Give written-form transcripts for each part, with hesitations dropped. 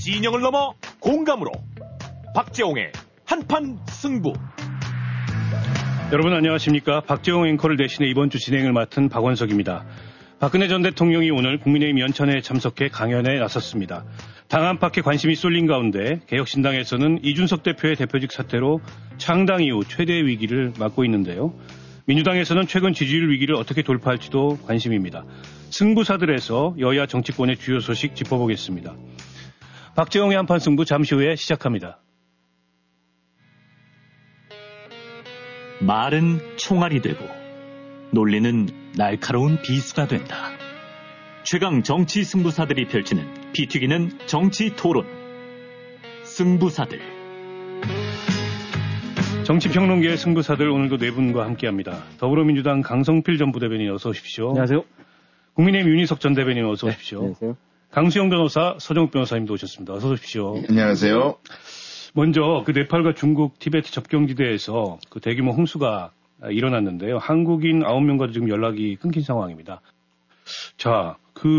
진영을 넘어 공감으로 박재홍의 한판 승부. 여러분 안녕하십니까. 박재홍 앵커를 대신해 이번 주 진행을 맡은 박원석입니다. 박근혜 전 대통령이 오늘 국민의힘 연천회에 참석해 강연에 나섰습니다. 당 안팎에 관심이 쏠린 가운데 개혁신당에서는 이준석 대표의 대표직 사퇴로 창당 이후 최대의 위기를 맞고 있는데요. 민주당에서는 최근 지지율 위기를 어떻게 돌파할지도 관심입니다. 승부사들에서 여야 정치권의 주요 소식 짚어보겠습니다. 박재홍의 한판 승부 잠시 후에 시작합니다. 말은 총알이 되고 논리는 날카로운 비수가 된다. 최강 정치 승부사들이 펼치는 피 튀기는 정치 토론. 승부사들. 정치평론계의 승부사들 오늘도 네 분과 함께합니다. 더불어민주당 강성필 전 부대변인 어서 오십시오. 안녕하세요. 국민의힘 윤희석 전 대변인 어서 오십시오. 네, 안녕하세요. 강수영 변호사, 서정욱 변호사님도 오셨습니다. 어서 오십시오. 안녕하세요. 먼저 그 네팔과 중국 티베트 접경지대에서 그 대규모 홍수가 일어났는데요. 한국인 9명과도 지금 연락이 끊긴 상황입니다. 자,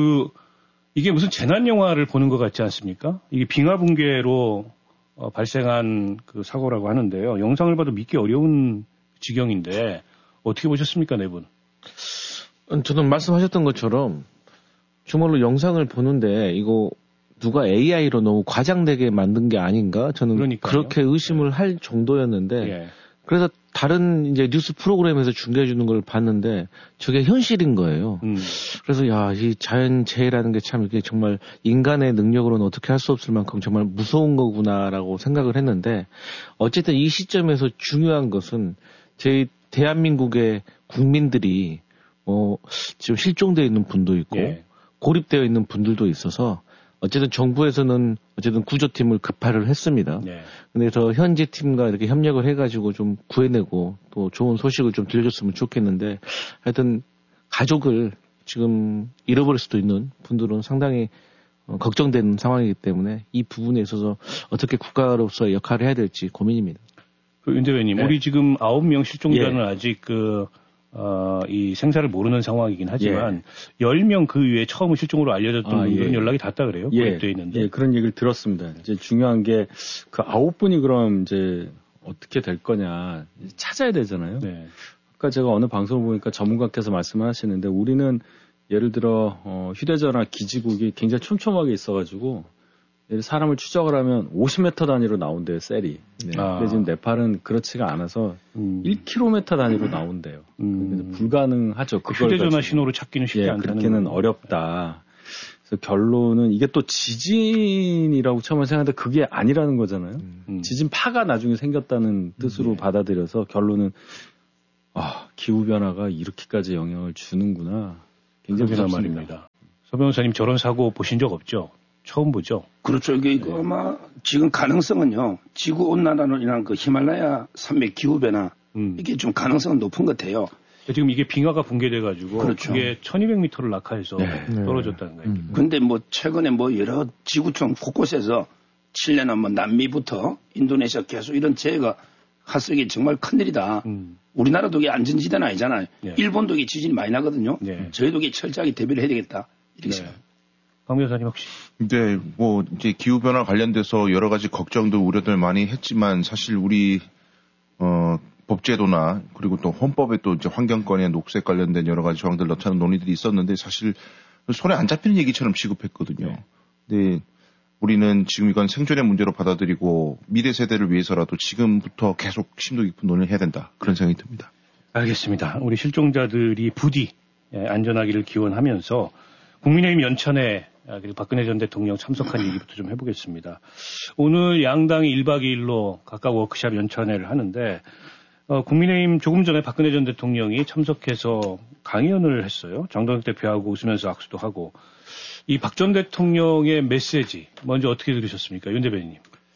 이게 무슨 재난 영화를 보는 것 같지 않습니까? 이게 빙하 붕괴로 발생한 그 사고라고 하는데요. 영상을 봐도 믿기 어려운 지경인데 어떻게 보셨습니까, 네 분? 저는 말씀하셨던 것처럼 정말로 영상을 보는데 이거 누가 AI로 너무 과장되게 만든 게 아닌가? 저는 그러니까요. 그렇게 의심을 할 정도였는데 예. 그래서 다른 이제 뉴스 프로그램에서 중계해 주는 걸 봤는데 저게 현실인 거예요. 그래서 이 자연재해라는 게 참 이게 정말 인간의 능력으로는 어떻게 할 수 없을 만큼 정말 무서운 거구나라고 생각을 했는데 어쨌든 이 시점에서 중요한 것은 저희 대한민국의 국민들이 지금 실종되어 있는 분도 있고 예. 고립되어 있는 분들도 있어서 어쨌든 정부에서는 어쨌든 구조팀을 급파를 했습니다. 네. 근데 저 현지 팀과 이렇게 협력을 해가지고 좀 구해내고 또 좋은 소식을 좀 들려줬으면 좋겠는데 하여튼 가족을 지금 잃어버릴 수도 있는 분들은 상당히 걱정되는 상황이기 때문에 이 부분에 있어서 어떻게 국가로서 역할을 해야 될지 고민입니다. 윤 대변인, 네. 우리 지금 9명 실종자는 예. 아직 이 생사를 모르는 상황이긴 하지만 예. 10명 그 위에 처음 실종으로 알려졌던 분들은 예. 연락이 닿았다 그래요? 예. 돼 있는데. 예, 그런 얘기를 들었습니다. 이제 중요한 게 그 9분이 그럼 이제 어떻게 될 거냐 찾아야 되잖아요. 네. 아까 제가 어느 방송을 보니까 전문가께서 말씀을 하시는데 우리는 예를 들어 휴대전화 기지국이 굉장히 촘촘하게 있어가지고 사람을 추적을 하면 50m 단위로 나온대요, 셀이. 네. 근데 지금 네팔은 그렇지가 않아서 1km 단위로 나온대요. 그래서 불가능하죠. 휴대전화 가지고. 신호를 찾기는 쉽지 않다는. 그렇게는 어렵다. 그래서 결론은 이게 또 지진이라고 처음에 생각했는데 그게 아니라는 거잖아요. 지진 파가 나중에 생겼다는 뜻으로 받아들여서 결론은 기후변화가 이렇게까지 영향을 주는구나. 굉장히 무섭습니다. 서 변호사님 저런 사고 보신 적 없죠? 처음 보죠. 그렇죠. 이거 아마 지금 가능성은요. 지구 온난화로 인한 그 히말라야 산맥 기후 변화 이게 좀 가능성은 높은 것 같아요. 지금 이게 빙하가 붕괴돼가지고 그렇죠. 그게 1,200m를 낙하해서 떨어졌다는 거예요. 그런데 최근에 여러 지구촌 곳곳에서 칠레나 남미부터 인도네시아 계속 이런 재해가発生이 정말 큰일이다. 우리나라도 이게 안전지대는 아니잖아요. 네. 일본도 이게 지진이 많이 나거든요. 네. 저희도 이게 철저하게 대비를 해야 되겠다. 이렇게 생각합니다. 강 변호사님 혹시? 네, 이제 기후변화 관련돼서 여러 가지 걱정도 우려들 많이 했지만 사실 우리, 법제도나 그리고 또 헌법에 또 이제 환경권에 녹색 관련된 여러 가지 조항들 넣자는 논의들이 있었는데 사실 손에 안 잡히는 얘기처럼 취급했거든요. 네. 우리는 지금 이건 생존의 문제로 받아들이고 미래 세대를 위해서라도 지금부터 계속 심도 깊은 논의를 해야 된다. 그런 생각이 듭니다. 알겠습니다. 우리 실종자들이 부디 안전하기를 기원하면서 국민의힘 연천에 그리고 박근혜 전 대통령 참석한 얘기부터 좀 해보겠습니다. 오늘 양당이 1박 2일로 각각 워크숍 연천회를 하는데 국민의힘 조금 전에 박근혜 전 대통령이 참석해서 강연을 했어요. 장동혁 대표하고 웃으면서 악수도 하고. 이 박 전 대통령의 메시지 먼저 어떻게 들으셨습니까? 윤 대변인님.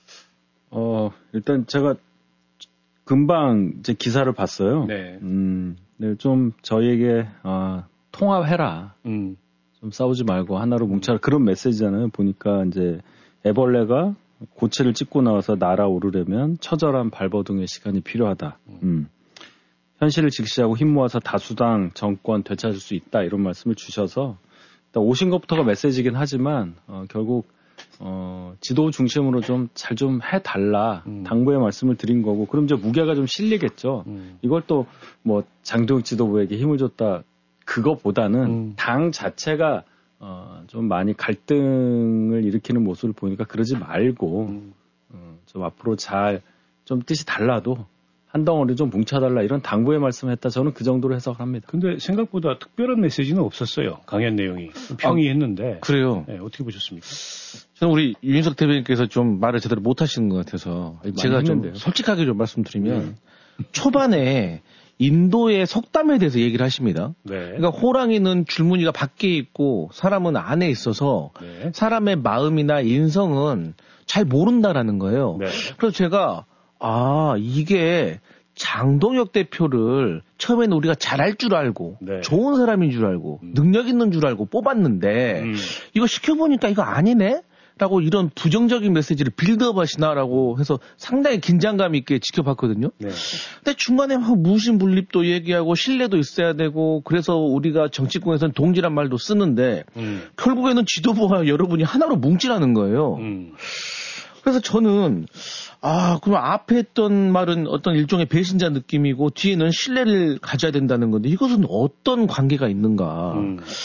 일단 제가 금방 이제 기사를 봤어요. 네. 네, 좀 저희에게 통합해라. 좀 싸우지 말고 하나로 뭉쳐라. 그런 메시지잖아요. 보니까 이제 애벌레가 고치를 찍고 나와서 날아오르려면 처절한 발버둥의 시간이 필요하다. 현실을 직시하고 힘 모아서 다수당 정권 되찾을 수 있다. 이런 말씀을 주셔서 오신 것부터가 메시지긴 하지만 결국 지도 중심으로 좀 잘 좀 해달라 당부의 말씀을 드린 거고 그럼 이제 무게가 좀 실리겠죠. 이걸 또 뭐 장동혁 지도부에게 힘을 줬다 그거보다는 당 자체가 좀 많이 갈등을 일으키는 모습을 보니까 그러지 말고 좀 앞으로 잘 좀 뜻이 달라도 한 덩어리 좀 뭉쳐달라 이런 당부의 말씀을 했다. 저는 그 정도로 해석을 합니다. 근데 생각보다 특별한 메시지는 없었어요. 강연 내용이. 평이했는데. 그래요. 네, 어떻게 보셨습니까? 저는 우리 윤석 대변인께서 좀 말을 제대로 못 하시는 것 같아서 제가 했는데요. 좀 솔직하게 좀 말씀드리면 초반에 인도의 속담에 대해서 얘기를 하십니다. 네. 그러니까 호랑이는 줄무늬가 밖에 있고 사람은 안에 있어서 네. 사람의 마음이나 인성은 잘 모른다라는 거예요. 네. 그래서 제가 이게 장동혁 대표를 처음에는 우리가 잘할 줄 알고 네. 좋은 사람인 줄 알고 능력 있는 줄 알고 뽑았는데 이거 시켜보니까 이거 아니네? 라고 이런 부정적인 메시지를 빌드업 하시나라고 해서 상당히 긴장감 있게 지켜봤거든요. 네. 근데 중간에 막 무신분립도 얘기하고 신뢰도 있어야 되고 그래서 우리가 정치권에서는 동지란 말도 쓰는데 결국에는 지도부와 여러분이 하나로 뭉치라는 거예요. 그래서 저는 그럼 앞에 했던 말은 어떤 일종의 배신자 느낌이고 뒤에는 신뢰를 가져야 된다는 건데 이것은 어떤 관계가 있는가.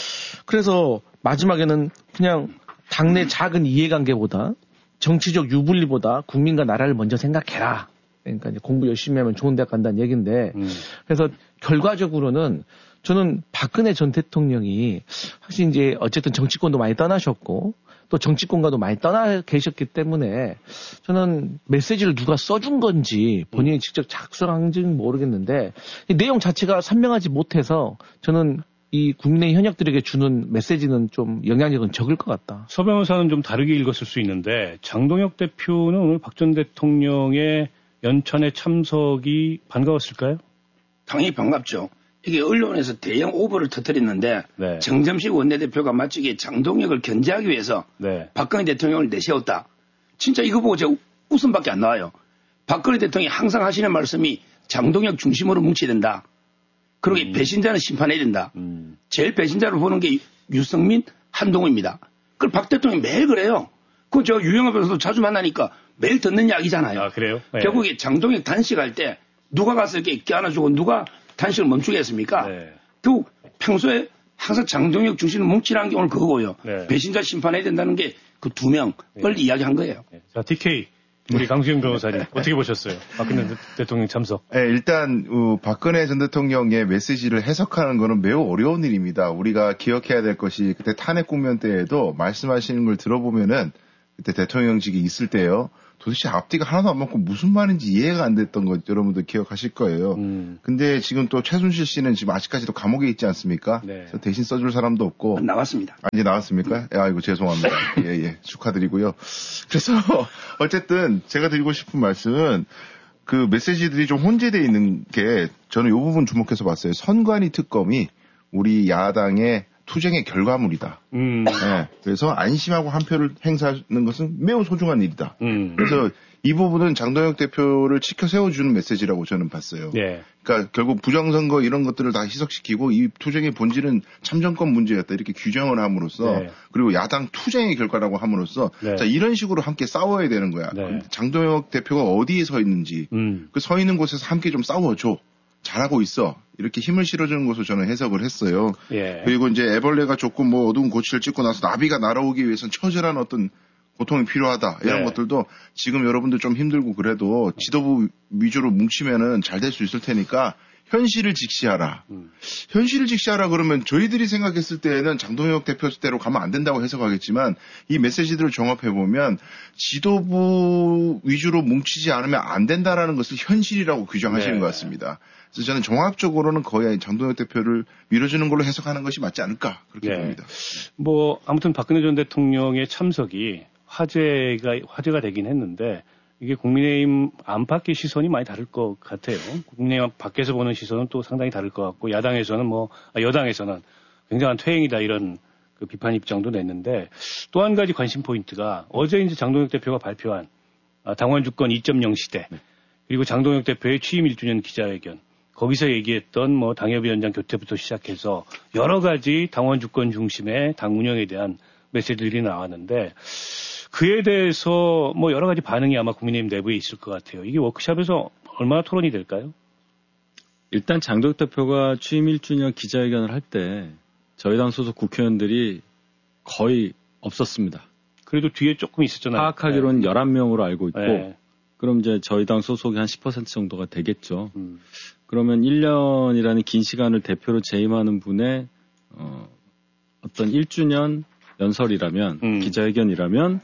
그래서 마지막에는 그냥 당내 작은 이해관계보다 정치적 유불리보다 국민과 나라를 먼저 생각해라. 그러니까 이제 공부 열심히 하면 좋은 대학 간다는 얘기인데 그래서 결과적으로는 저는 박근혜 전 대통령이 사실 이제 어쨌든 정치권도 많이 떠나셨고 또 정치권과도 많이 떠나 계셨기 때문에 저는 메시지를 누가 써준 건지 본인이 직접 작성한지는 모르겠는데 이 내용 자체가 선명하지 못해서 저는 이 국민의 현역들에게 주는 메시지는 좀 영향력은 적을 것 같다. 서 변호사는 좀 다르게 읽었을 수 있는데 장동혁 대표는 오늘 박 전 대통령의 연천에 참석이 반가웠을까요? 당연히 반갑죠. 이게 언론에서 대형 오보를 터뜨렸는데 네. 정점식 원내대표가 마치 이게 장동혁을 견제하기 위해서 네. 박근혜 대통령을 내세웠다. 진짜 이거 보고 제가 웃음밖에 안 나와요. 박근혜 대통령이 항상 하시는 말씀이 장동혁 중심으로 뭉쳐야 된다. 그러게 배신자는 심판해야 된다. 제일 배신자를 보는 게 유승민, 한동훈입니다. 그걸 박 대통령이 매일 그래요. 그건 제가 유영하 변호사도 자주 만나니까 매일 듣는 이야기잖아요. 아, 그래요? 네. 결국에 장동혁 단식할 때 누가 가서 이렇게 껴안아주고 누가 단식을 멈추겠습니까? 네. 결국 평소에 항상 장동혁 중심으로 뭉치라는 게 오늘 그거고요. 네. 배신자 심판해야 된다는 게 그 두 명을 이야기한 거예요. 네. 자, DK. 우리 강수영 변호사님 어떻게 보셨어요? 박근혜 대통령 참석. 네, 일단 박근혜 전 대통령의 메시지를 해석하는 것은 매우 어려운 일입니다. 우리가 기억해야 될 것이 그때 탄핵 국면 때에도 말씀하시는 걸 들어보면은 그때 대통령직이 있을 때요. 도대체 앞뒤가 하나도 안 맞고 무슨 말인지 이해가 안 됐던 거 여러분들 기억하실 거예요. 근데 지금 또 최순실 씨는 지금 아직까지도 감옥에 있지 않습니까? 네. 그래서 대신 써줄 사람도 없고. 나왔습니다. 이제 나왔습니까? 아이고 죄송합니다. 예, 축하드리고요. 그래서 어쨌든 제가 드리고 싶은 말씀은 그 메시지들이 좀 혼재되어 있는 게 저는 이 부분 주목해서 봤어요. 선관위 특검이 우리 야당의 투쟁의 결과물이다. 네, 그래서 안심하고 한 표를 행사하는 것은 매우 소중한 일이다. 그래서 이 부분은 장동혁 대표를 치켜 세워주는 메시지라고 저는 봤어요. 네. 그러니까 결국 부정선거 이런 것들을 다 희석시키고 이 투쟁의 본질은 참정권 문제였다. 이렇게 규정을 함으로써 네. 그리고 야당 투쟁의 결과라고 함으로써 네. 자, 이런 식으로 함께 싸워야 되는 거야. 네. 장동혁 대표가 어디에 서 있는지 그 서 있는 곳에서 함께 좀 싸워줘. 잘하고 있어. 이렇게 힘을 실어주는 것으로 저는 해석을 했어요. 예. 그리고 이제 애벌레가 조금 뭐 어두운 고치를 찍고 나서 나비가 날아오기 위해서는 처절한 어떤 고통이 필요하다. 이런 네. 것들도 지금 여러분들 좀 힘들고 그래도 지도부 위주로 뭉치면은 잘 될 수 있을 테니까 현실을 직시하라. 현실을 직시하라 그러면 저희들이 생각했을 때에는 장동혁 대표대로 가면 안 된다고 해석하겠지만 이 메시지들을 종합해보면 지도부 위주로 뭉치지 않으면 안 된다라는 것을 현실이라고 규정하시는 네. 것 같습니다. 그래서 저는 종합적으로는 거의 장동혁 대표를 밀어주는 걸로 해석하는 것이 맞지 않을까 그렇게 네. 봅니다. 뭐 아무튼 박근혜 전 대통령의 참석이 화제가 되긴 했는데 이게 국민의힘 안팎의 시선이 많이 다를 것 같아요. 국민의힘 밖에서 보는 시선은 또 상당히 다를 것 같고 여당에서는 굉장한 퇴행이다 이런 그 비판 입장도 냈는데 또 한 가지 관심 포인트가 어제 이제 장동혁 대표가 발표한 당원 주권 2.0 시대 그리고 장동혁 대표의 취임 1주년 기자회견 거기서 얘기했던 뭐 당협위원장 교체부터 시작해서 여러 가지 당원 주권 중심의 당 운영에 대한 메시지들이 나왔는데 그에 대해서 뭐 여러 가지 반응이 아마 국민의힘 내부에 있을 것 같아요. 이게 워크숍에서 얼마나 토론이 될까요? 일단 장도혁 대표가 취임 1주년 기자회견을 할 때 저희 당 소속 국회의원들이 거의 없었습니다. 그래도 뒤에 조금 있었잖아요. 파악하기로는 11명으로 알고 있고 그럼 이제 저희 당 소속이 한 10% 정도가 되겠죠. 그러면 1년이라는 긴 시간을 대표로 재임하는 분의 어떤 1주년 연설이라면 기자회견이라면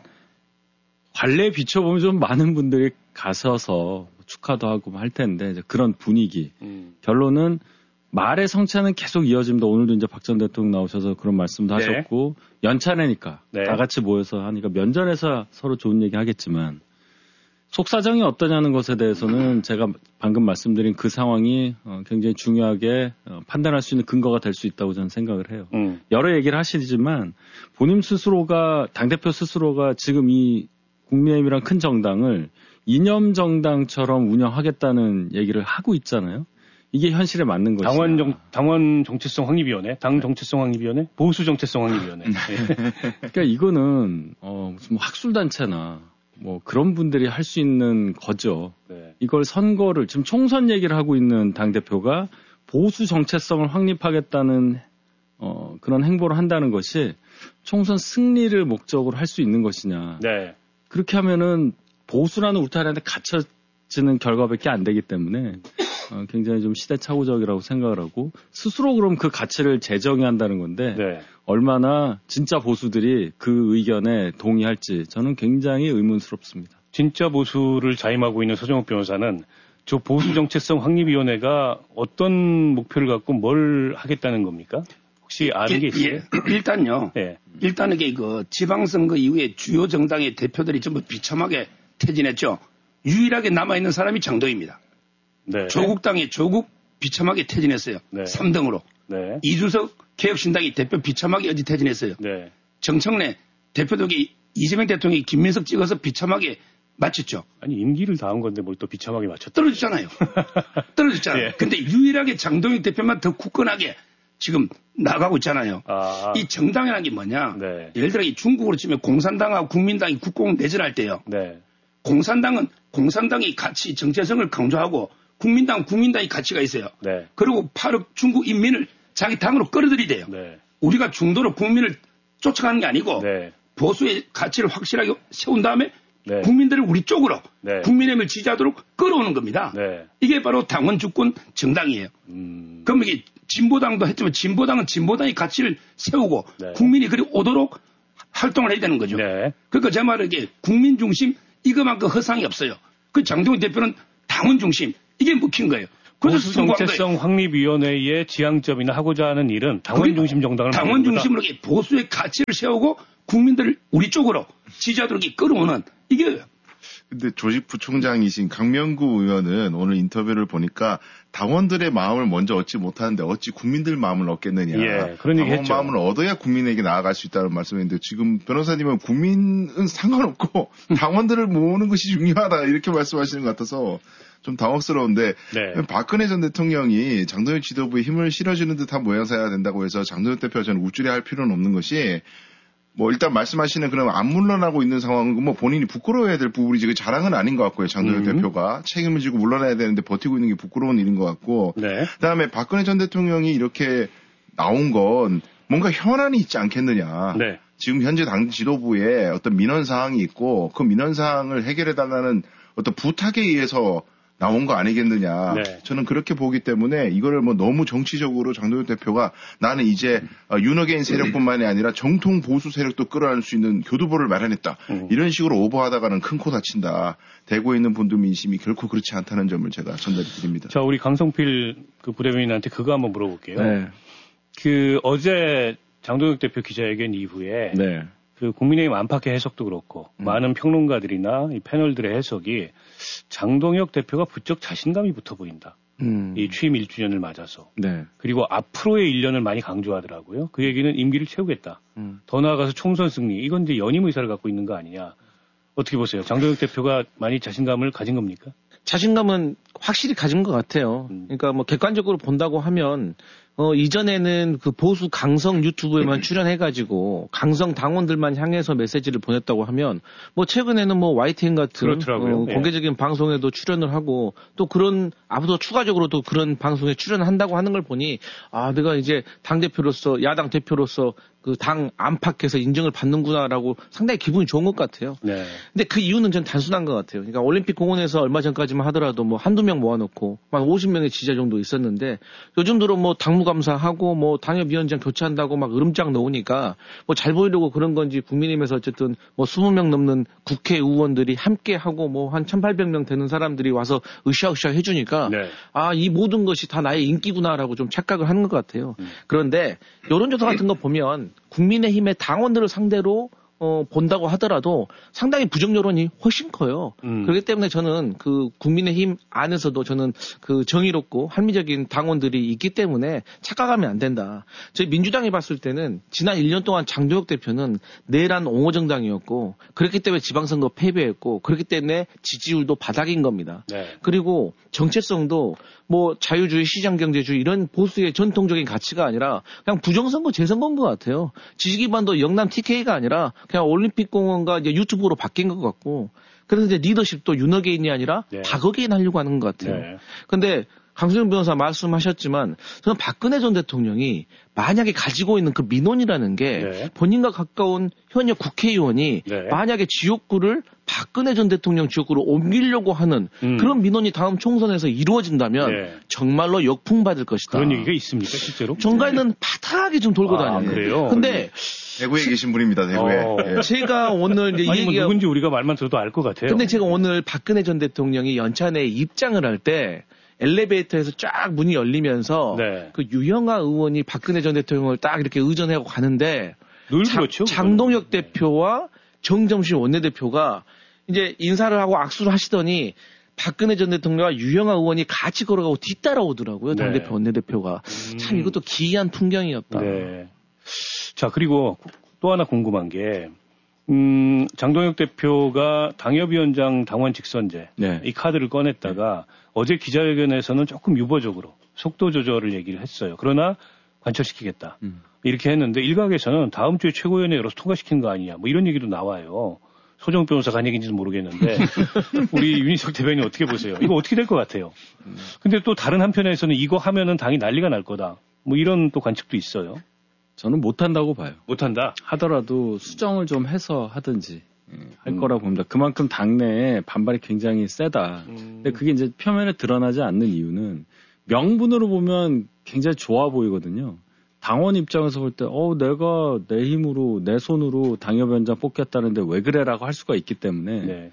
관례에 비춰보면 좀 많은 분들이 가셔서 축하도 하고 할 텐데 이제 그런 분위기. 결론은 말의 성찬은 계속 이어집니다. 오늘도 이제 박 전 대통령 나오셔서 그런 말씀도 하셨고 연찬회니까 다 같이 모여서 하니까 면전에서 서로 좋은 얘기 하겠지만 속사정이 어떠냐는 것에 대해서는 제가 방금 말씀드린 그 상황이 굉장히 중요하게 판단할 수 있는 근거가 될 수 있다고 저는 생각을 해요. 여러 얘기를 하시지만 본인 스스로가 당대표 스스로가 지금 이 국민의힘이란 큰 정당을 이념 정당처럼 운영하겠다는 얘기를 하고 있잖아요. 이게 현실에 맞는 것이죠. 당원 정체성 확립위원회, 당 정체성 확립위원회, 보수 정체성 확립위원회. 그러니까 이거는 무슨 학술단체나 뭐 그런 분들이 할 수 있는 거죠. 이걸 선거를 지금 총선 얘기를 하고 있는 당 대표가 보수 정체성을 확립하겠다는 그런 행보를 한다는 것이 총선 승리를 목적으로 할 수 있는 것이냐. 그렇게 하면은 보수라는 울타리한테 갇혀지는 결과밖에 안 되기 때문에 굉장히 좀 시대착오적이라고 생각을 하고 스스로 그럼 그 가치를 재정의한다는 건데 얼마나 진짜 보수들이 그 의견에 동의할지 저는 굉장히 의문스럽습니다. 진짜 보수를 자임하고 있는 서정욱 변호사는 저 보수 정체성 확립위원회가 어떤 목표를 갖고 뭘 하겠다는 겁니까? 혹시 아는 게 있어요? 일단요. 일단은 그 지방선거 이후에 주요 정당의 대표들이 전부 비참하게 퇴진했죠. 유일하게 남아있는 사람이 장도입니다. 조국당의 조국 비참하게 퇴진했어요. 3등으로. 이준석 개혁신당이 대표 비참하게 어제 퇴진했어요. 정청래 대표덕이 이재명 대통령이 김민석 찍어서 비참하게 마쳤죠. 아니 임기를 다 한 건데 뭘 또 비참하게 마쳤다. 떨어졌잖아요. 떨어졌잖아요. 근데 유일하게 장동익 대표만 더 굳건하게 지금 나가고 있잖아요. 이 정당이라는 게 뭐냐. 예를 들어 중국으로 치면 공산당하고 국민당이 국공 내전할 때요. 공산당은 공산당의 가치 정체성을 강조하고 국민당은 국민당의 가치가 있어요. 그리고 8억 중국 인민을 자기 당으로 끌어들이대요. 우리가 중도로 국민을 쫓아가는 게 아니고 보수의 가치를 확실하게 세운 다음에 국민들을 우리 쪽으로 국민의힘을 지지하도록 끌어오는 겁니다. 이게 바로 당원 주권 정당이에요. 그럼 이게 진보당도 했지만 진보당은 진보당의 가치를 세우고 국민이 그리 오도록 활동을 해야 되는 거죠. 그러니까 제 말은 이게 국민 중심 이거만큼 허상이 없어요. 그 장동훈 대표는 당원 중심 이게 먹힌 거예요. 보수 정체성 확립위원회의 지향점이나 하고자 하는 일은 당원 중심 정당을 당원 중심으로 보수의 가치를 세우고 국민들을 우리 쪽으로 지지하도록 끌어오는 이게. 근데 조직부총장이신 강명구 의원은 오늘 인터뷰를 보니까 당원들의 마음을 먼저 얻지 못하는데 어찌 국민들 마음을 얻겠느냐. 그런 얘기 했죠. 마음을 얻어야 국민에게 나아갈 수 있다는 말씀인데 지금 변호사님은 국민은 상관없고 당원들을 모으는 것이 중요하다 이렇게 말씀하시는 것 같아서 좀 당혹스러운데 박근혜 전 대통령이 장동혁 지도부에 힘을 실어주는 듯한 모양새가 된다고 해서 장동혁 대표가 저는 우쭐해할 필요는 없는 것이 뭐 일단 말씀하시는 그런 안 물러나고 있는 상황은 뭐 본인이 부끄러워해야 될 부분이지 그 자랑은 아닌 것 같고요. 장동혁 대표가 책임을 지고 물러나야 되는데 버티고 있는 게 부끄러운 일인 것 같고 그다음에 박근혜 전 대통령이 이렇게 나온 건 뭔가 현안이 있지 않겠느냐. 지금 현재 당 지도부에 어떤 민원 사항이 있고 그 민원 사항을 해결해달라는 어떤 부탁에 의해서 나온 거 아니겠느냐. 저는 그렇게 보기 때문에 이거를 뭐 너무 정치적으로 장동혁 대표가 나는 이제 윤어게인 세력뿐만이 아니라 정통 보수 세력도 끌어안을 수 있는 교두보를 마련했다. 이런 식으로 오버하다가는 큰 코 다친다. 대구에 있는 분들 민심이 결코 그렇지 않다는 점을 제가 전달해 드립니다. 자, 우리 강성필 그 부대변인한테 그거 한번 물어볼게요. 그 어제 장동혁 대표 기자회견 이후에 그 국민의힘 안팎의 해석도 그렇고 많은 평론가들이나 이 패널들의 해석이 장동혁 대표가 부쩍 자신감이 붙어 보인다. 이 취임 1주년을 맞아서. 그리고 앞으로의 1년을 많이 강조하더라고요. 그 얘기는 임기를 채우겠다. 더 나아가서 총선 승리. 이건 이제 연임 의사를 갖고 있는 거 아니냐. 어떻게 보세요? 장동혁 대표가 많이 자신감을 가진 겁니까? 자신감은 확실히 가진 것 같아요. 그러니까 뭐 객관적으로 본다고 하면 이전에는 그 보수 강성 유튜브에만 출연해가지고 강성 당원들만 향해서 메시지를 보냈다고 하면 뭐 최근에는 뭐 YTN 같은 공개적인 방송에도 출연을 하고 또 그런 앞으로 추가적으로 또 그런 방송에 출연한다고 하는 걸 보니 아 내가 이제 당대표로서 야당 대표로서 그 당 안팎에서 인정을 받는구나라고 상당히 기분이 좋은 것 같아요. 네. 근데 그 이유는 전 단순한 것 같아요. 그러니까 올림픽 공원에서 얼마 전까지만 하더라도 뭐 한두 명 모아놓고 한 50명의 지지자 정도 있었는데 요즘 들어 뭐 당무감사하고 뭐 당협위원장 교체한다고 막 으름장 놓으니까 뭐 잘 보이려고 그런 건지 국민의힘에서 어쨌든 뭐 20명 넘는 국회의원들이 함께 하고 뭐 한 1,800명 되는 사람들이 와서 으쌰으쌰 해주니까 네. 아, 이 모든 것이 다 나의 인기구나라고 좀 착각을 하는 것 같아요. 그런데 여론조사 같은 거 보면 국민의힘의 당원들을 상대로 본다고 하더라도 상당히 부정 여론이 훨씬 커요. 그렇기 때문에 저는 그 국민의힘 안에서도 저는 그 정의롭고 합리적인 당원들이 있기 때문에 착각하면 안 된다. 저희 민주당이 봤을 때는 지난 1년 동안 장도혁 대표는 내란 옹호정당이었고 그렇기 때문에 지방선거 패배했고 그렇기 때문에 지지율도 바닥인 겁니다. 네. 그리고 정체성도 뭐 자유주의, 시장경제주의 이런 보수의 전통적인 가치가 아니라 그냥 부정선거 재선거인 것 같아요. 지지기반도 영남 TK가 아니라 그냥 올림픽공원과 이제 유튜브로 바뀐 것 같고 그래서 이제 리더십도 윤어게인이 아니라 네. 박어게인 하려고 하는 것 같아요. 네. 근데 강수영 변호사 말씀하셨지만 저는 박근혜 전 대통령이 만약에 가지고 있는 그 민원이라는 게 네. 본인과 가까운 현역 국회의원이 네. 만약에 지역구를 박근혜 전 대통령 지역구로 옮기려고 하는 그런 민원이 다음 총선에서 이루어진다면 네. 정말로 역풍받을 것이다. 그런 얘기가 있습니까 실제로? 정가에는 파닥하게 좀 돌고 다녀요. 그래요? 근데 대구에 계신 분입니다. 대구에. 제가 오늘 이제 아니, 뭐 누군지 우리가 말만 들어도 알 것 같아요. 근데 제가 오늘 박근혜 전 대통령이 연찬회에 입장을 할 때 엘리베이터에서 쫙 문이 열리면서 네. 그 유영아 의원이 박근혜 전 대통령을 딱 이렇게 의전하고 가는데 늘 그렇죠. 장동혁 대표와 정점식 원내대표가 이제 인사를 하고 악수를 하시더니 박근혜 전 대통령과 유영아 의원이 같이 걸어가고 뒤따라오더라고요. 당대표 네. 원내대표가. 참 이것도 기이한 풍경이었다. 네. 자 그리고 또 하나 궁금한 게 장동혁 대표가 당협위원장 당원 직선제 네. 이 카드를 꺼냈다가 어제 기자회견에서는 조금 유보적으로 속도 조절을 얘기를 했어요. 그러나 관철시키겠다. 이렇게 했는데 일각에서는 다음 주에 최고위원회 열어서 통과시킨 거 아니냐 뭐 이런 얘기도 나와요. 소정 변호사가 한 얘기인지는 모르겠는데 우리 윤희석 대변인 어떻게 보세요? 이거 어떻게 될 것 같아요? 근데 또 다른 한편에서는 이거 하면은 당이 난리가 날 거다. 뭐 이런 또 관측도 있어요. 저는 못한다고 봐요. 못한다? 하더라도 수정을 좀 해서 하든지 할 거라고 봅니다. 그만큼 당내에 반발이 굉장히 세다. 근데 그게 이제 표면에 드러나지 않는 이유는 명분으로 보면 굉장히 좋아 보이거든요. 당원 입장에서 볼 때, 내가 내 힘으로, 내 손으로 당협위원장 뽑겠다는데 왜 그래라고 할 수가 있기 때문에, 네.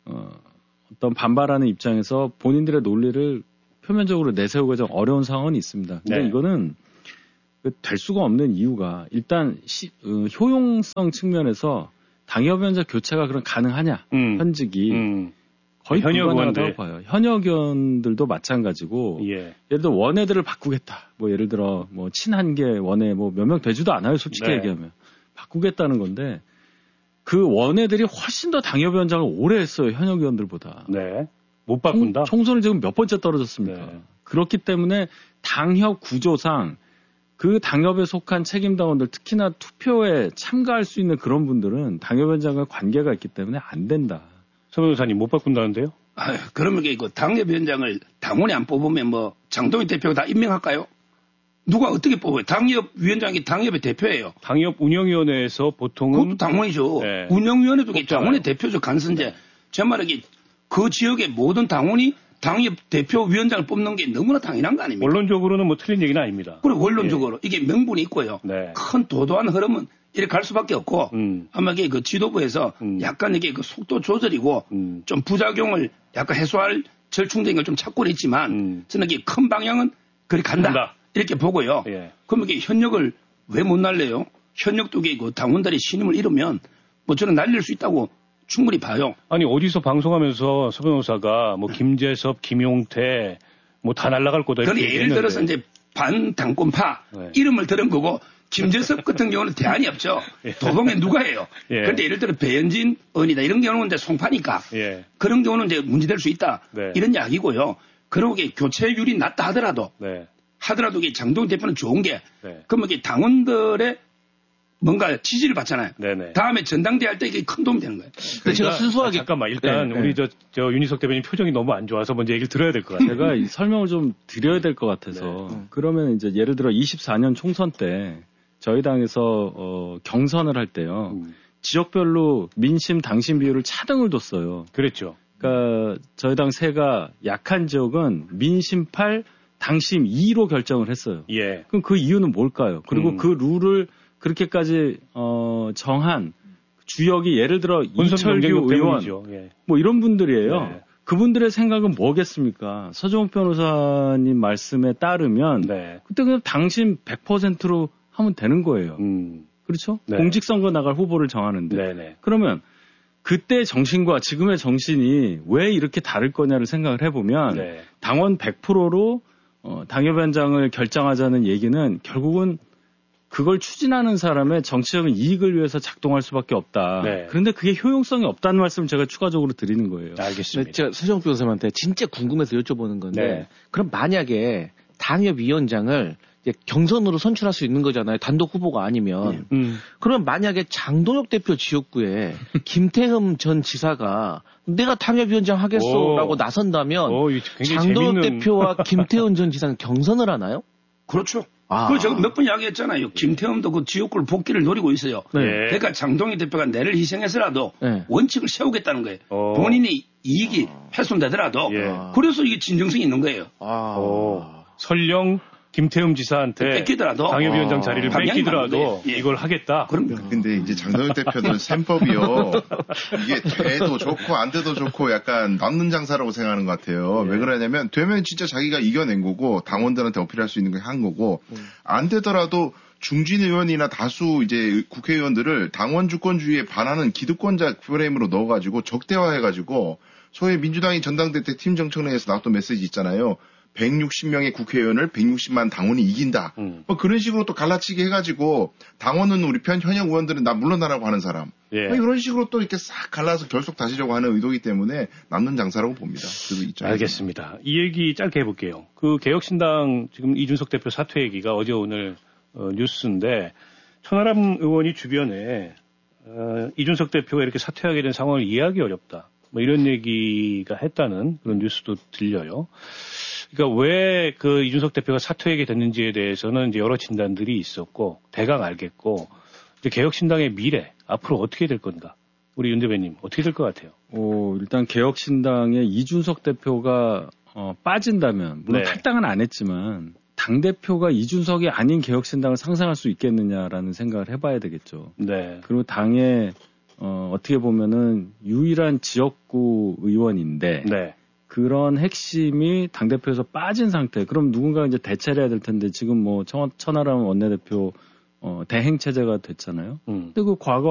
어떤 반발하는 입장에서 본인들의 논리를 표면적으로 내세우기가 좀 어려운 상황은 있습니다. 근데 네. 이거는 될 수가 없는 이유가 일단 효용성 측면에서 당협위원장 교체가 그럼 가능하냐 현직이 거의 불가능하다고 봐요. 현역 의원들도 마찬가지고 예를 들어 원외들을 바꾸겠다. 뭐 예를 들어 뭐 친한계 원외 뭐 몇 명 되지도 않아요. 솔직히 네. 얘기하면 바꾸겠다는 건데 그 원외들이 훨씬 더 당협위원장을 오래 했어요. 현역 의원들보다. 네. 못 바꾼다. 총선을 지금 몇 번째 떨어졌습니까? 네. 그렇기 때문에 당협 구조상 그 당협에 속한 책임당원들 특히나 투표에 참가할 수 있는 그런 분들은 당협위원장과 관계가 있기 때문에 안 된다. 서 변호사님 못 바꾼다는데요? 그러면 이거 당협위원장을 당원이 안 뽑으면 뭐 장동희 대표가 다 임명할까요? 누가 어떻게 뽑아요? 당협위원장이 당협의 대표예요. 당협 운영위원회에서 보통은 그것도 당원이죠. 네. 운영위원회도 당원의 대표죠. 간선제. 네. 제 말은 그 지역의 모든 당원이 당협 대표 위원장을 뽑는 게 너무나 당연한 거 아닙니까? 원론적으로는 뭐 틀린 얘기는 아닙니다. 그리고 원론적으로 이게 명분이 있고요. 네. 큰 도도한 흐름은 이렇게 갈 수밖에 없고 아마 이게 그 지도부에서 약간 이게 그 속도 조절이고 좀 부작용을 약간 해소할 절충적인 걸 좀 찾고는 있지만 저는 이게 큰 방향은 그리 간다. 이렇게 보고요. 예. 그러면 이게 현역을 왜 못 날려요? 현역도 이게 그 당원들이 신임을 잃으면 뭐 저는 날릴 수 있다고 충분히 봐요. 아니 어디서 방송하면서 서 변호사가 뭐 김재섭, 김용태 뭐 다 날아갈 거다 이렇게 예를 들어서 이제 반당권파 네. 이름을 들은 거고 김재섭 같은 경우는 대안이 없죠. 예. 도봉에 누가 해요. 예. 그런데 예를 들어 배현진 의원이다 이런 경우는 이제 송파니까 예. 그런 경우는 이제 문제될 수 있다. 네. 이런 이야기고요. 그러고 교체율이 낮다 하더라도 네. 하더라도 이게 장동희 대표는 좋은 게 그러면 이게 당원들의 뭔가 지지를 받잖아요. 네네. 다음에 전당대회 할 때 이게 큰 도움이 되는 거예요. 그러니까 제가 순수하게 잠깐만 일단 우리 저 윤희석 대표님 표정이 너무 안 좋아서 먼저 얘기를 들어야 될 것 같아요. 제가 설명을 좀 드려야 될 것 같아서 그러면 이제 예를 들어 24년 총선 때 저희 당에서 경선을 할 때요. 지역별로 민심 당심 비율을 차등을 뒀어요. 그랬죠. 그러니까 저희 당 세가 약한 지역은 민심 8, 당심 2로 결정을 했어요. 예. 그럼 그 이유는 뭘까요? 그리고 그 룰을 그렇게까지 정한 주역이 예를 들어 이철규 의원 예. 뭐 이런 분들이에요. 네. 그분들의 생각은 뭐겠습니까? 서정욱 변호사님 말씀에 따르면 그때 그냥 당심 100%로 하면 되는 거예요. 그렇죠? 네. 공직선거 나갈 후보를 정하는데 네네. 그러면 그때 정신과 지금의 정신이 왜 이렇게 다를 거냐를 생각을 해보면 당원 100%로 당협위원장을 결정하자는 얘기는 결국은 그걸 추진하는 사람의 정치적인 이익을 위해서 작동할 수밖에 없다. 그런데 그게 효용성이 없다는 말씀을 제가 추가적으로 드리는 거예요. 알겠습니다. 제가 서정욱 변호사님한테 진짜 궁금해서 여쭤보는 건데 그럼 만약에 당협위원장을 이제 경선으로 선출할 수 있는 거잖아요. 단독 후보가 아니면. 그러면 만약에 장동혁 대표 지역구에 김태흠 전 지사가 내가 당협위원장 하겠소라고 나선다면 장동혁 대표와 김태훈 전 지사는 경선을 하나요? 그렇죠. 그거 제가 몇 번 이야기했잖아요. 김태흠도 그 지역구를 복귀를 노리고 있어요. 그러니까 장동희 대표가 내를 희생해서라도 원칙을 세우겠다는 거예요. 본인이 이익이 훼손되더라도 그래서 이게 진정성이 있는 거예요. 설령 김태흠 지사한테 뺏기더라도 당협위원장 자리를 뺏기더라도 이걸 하겠다. 근데 이제 장동혁 대표는 셈법이요. 이게 돼도 좋고 안 돼도 좋고 약간 남는 장사라고 생각하는 것 같아요. 왜 그러냐면 되면 진짜 자기가 이겨낸 거고 당원들한테 어필할 수 있는 걸 한 거고 안 되더라도 중진 의원이나 다수 이제 국회의원들을 당원 주권주의에 반하는 기득권자 프레임으로 넣어가지고 적대화해가지고 소위 민주당이 전당대 때 팀 정청회에서 나왔던 메시지 있잖아요. 160명의 국회의원을 160만 당원이 이긴다. 뭐 그런 식으로 또 갈라치기 해가지고 당원은 우리 편 현역 의원들은 나 물러나라고 하는 사람. 뭐 이런 식으로 또 이렇게 싹 갈라서 결속 다지려고 하는 의도이기 때문에 남는 장사라고 봅니다. 알겠습니다. 이 얘기 짧게 해볼게요. 그 개혁신당 지금 이준석 대표 사퇴 얘기가 어제 오늘 뉴스인데 천하람 의원이 주변에 이준석 대표가 이렇게 사퇴하게 된 상황을 이해하기 어렵다. 뭐 이런 얘기가 했다는 그런 뉴스도 들려요. 그러니까 왜 그 이준석 대표가 사퇴하게 됐는지에 대해서는 이제 여러 진단들이 있었고 대강 알겠고 이제 개혁신당의 미래 앞으로 어떻게 될 건가? 우리 윤 대변님 어떻게 될 것 같아요? 일단 개혁신당의 이준석 대표가 빠진다면 물론 탈당은 안 했지만 당 대표가 이준석이 아닌 개혁신당을 상상할 수 있겠느냐라는 생각을 해봐야 되겠죠. 그리고 당의 어떻게 보면은 유일한 지역구 의원인데. 그런 핵심이 당대표에서 빠진 상태. 그럼 누군가 이제 대체를 해야 될 텐데 지금 뭐 천하람 원내대표 대행체제가 됐잖아요. 근데 그 과거